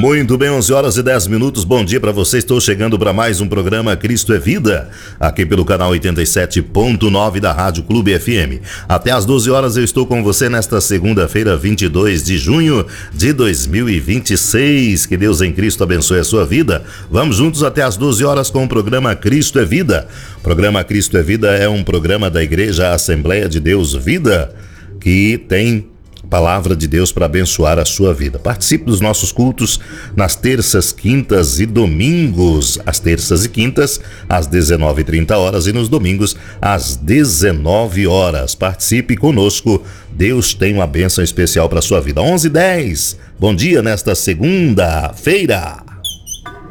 Muito bem, 11 horas e 10 minutos. Bom dia para você. Estou chegando para mais um programa Cristo é Vida, aqui pelo canal 87.9 da Rádio Clube FM. Até às 12 horas eu estou com você nesta segunda-feira, 22 de junho de 2026. Que Deus em Cristo abençoe a sua vida. Vamos juntos até às 12 horas com o programa Cristo é Vida. O programa Cristo é Vida é um programa da Igreja Assembleia de Deus Vida, que tem palavra de Deus para abençoar a sua vida. Participe dos nossos cultos nas terças, quintas e domingos. Às terças e quintas, às 19h30 e nos domingos, às 19 horas. Participe conosco. Deus tem uma bênção especial para a sua vida. 11h10. Bom dia nesta segunda-feira.